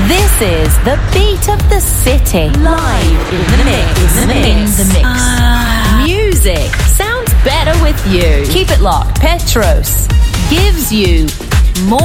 This is the beat of the city. Live in the mix. Music sounds better with you. Keep it locked. Petros gives you more.